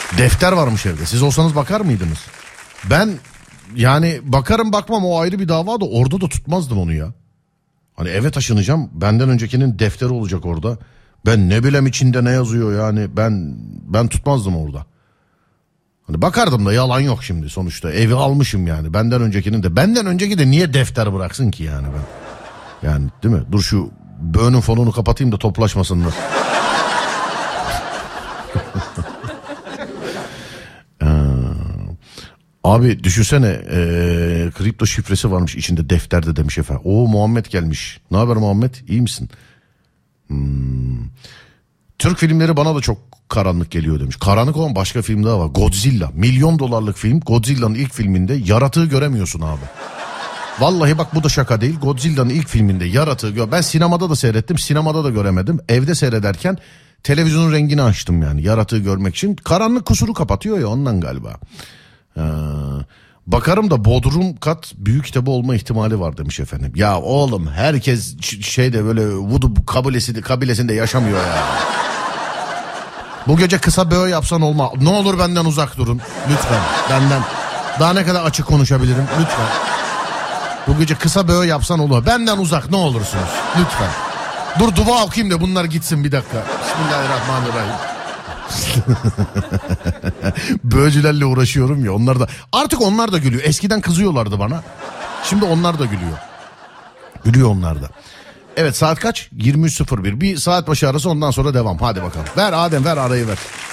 Defter varmış evde. Siz olsanız bakar mıydınız? Ben yani bakarım bakmam o ayrı bir dava da orada da tutmazdım onu ya. Hani eve taşınacağım, benden öncekinin defteri olacak orada. Ben ne bileyim içinde ne yazıyor yani, ben tutmazdım orada. Hani bakardım da yalan yok şimdi sonuçta. Evi almışım yani. Benden önceki de niye defter bıraksın ki yani ben? Yani değil mi? Dur şu böğünün fonunu kapatayım da toplaşmasınlar. Abi düşünsene kripto şifresi varmış içinde defterde demiş efendim. Oo Muhammed gelmiş. Ne haber Muhammed? İyi misin? Türk filmleri bana da çok karanlık geliyor demiş. Karanlık olan başka film daha var. Godzilla. $1 milyon film. Godzilla'nın ilk filminde yaratığı göremiyorsun abi. Vallahi bak bu da şaka değil. Godzilla'nın ilk filminde yaratığı ben sinemada da seyrettim. Sinemada da göremedim. Evde seyrederken televizyonun rengini açtım yani. Yaratığı görmek için. Karanlık kusuru kapatıyor ya ondan galiba. Bakarım da Bodrum kat büyük kitabı olma ihtimali var demiş efendim. Ya oğlum herkes şeyde böyle Voodoo kabilesinde yaşamıyor ya. Bu gece kısa böğ yapsan olma. Ne olur benden uzak durun. Lütfen benden. Daha ne kadar açık konuşabilirim lütfen. Bu gece kısa böğ yapsan olur. Benden uzak ne olursunuz lütfen. Dur dua okuyayım da bunlar gitsin bir dakika. Bismillahirrahmanirrahim. Böğcülerle uğraşıyorum ya artık onlar da gülüyor. Eskiden kızıyorlardı bana. Şimdi onlar da gülüyor. Gülüyor onlar da. Evet saat kaç? 23.01. Bir saat başı arası ondan sonra devam. Hadi bakalım. Ver Adem ver arayı ver.